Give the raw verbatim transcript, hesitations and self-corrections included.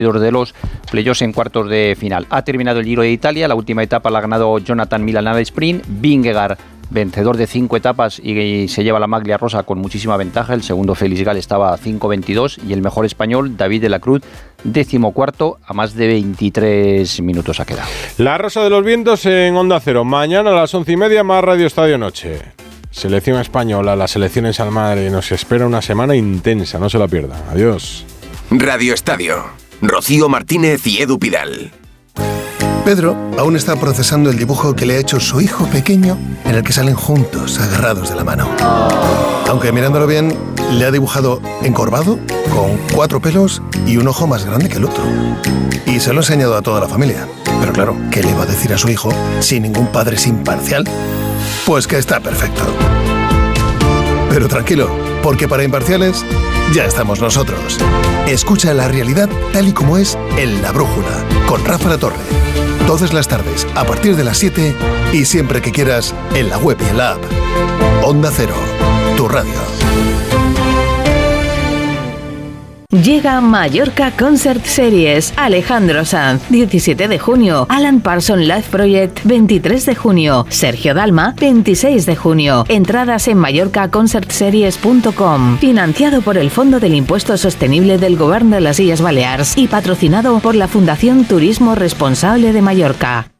de los playoffs en cuartos de final. Ha terminado el Giro de Italia, la última etapa la ha ganado Jonathan Milan de sprint, Vingegaard vencedor de cinco etapas y se lleva la maglia rosa con muchísima ventaja. El segundo Félix Gal estaba a cinco veintidós y el mejor español David de la Cruz decimocuarto a más de veintitrés minutos ha quedado. La Rosa de los Vientos en Onda Cero. Mañana a las once y media más Radio Estadio Noche. Selección española, las selecciones al madre. Nos espera una semana intensa, no se la pierdan. Adiós. Radio Estadio. Rocío Martínez y Edu Pidal. Pedro aún está procesando el dibujo que le ha hecho su hijo pequeño, en el que salen juntos, agarrados de la mano. Aunque mirándolo bien, le ha dibujado encorvado, con cuatro pelos y un ojo más grande que el otro. Y se lo ha enseñado a toda la familia. Pero claro, ¿qué le va a decir a su hijo si ningún padre es imparcial? Pues que está perfecto. Pero tranquilo, porque para imparciales ya estamos nosotros. Escucha la realidad tal y como es en La Brújula, con Rafa La Torre. Todas las tardes, a partir de las siete y siempre que quieras, en la web y en la app. Onda Cero, tu radio. Llega Mallorca Concert Series. Alejandro Sanz, diecisiete de junio. Alan Parsons Live Project, veintitrés de junio. Sergio Dalma, veintiséis de junio. Entradas en mallorca concert series punto com. Financiado por el Fondo del Impuesto Sostenible del Govern de las Illes Balears y patrocinado por la Fundación Turismo Responsable de Mallorca.